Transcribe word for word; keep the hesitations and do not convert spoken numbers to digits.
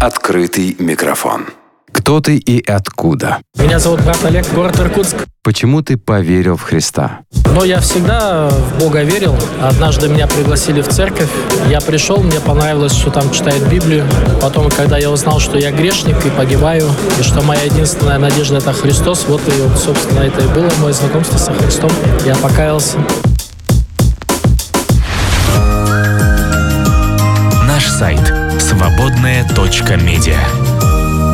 Открытый микрофон. Кто ты и откуда? Меня зовут брат Олег, город Иркутск. Почему ты поверил в Христа? Но я всегда в Бога верил. Однажды меня пригласили в церковь. Я пришел, мне понравилось, что там читают Библию. Потом, когда я узнал, что я грешник и погибаю, и что моя единственная надежда — это Христос, вот и, собственно, это и было мое знакомство со Христом. Я покаялся. Наш сайт свободная точка медиа.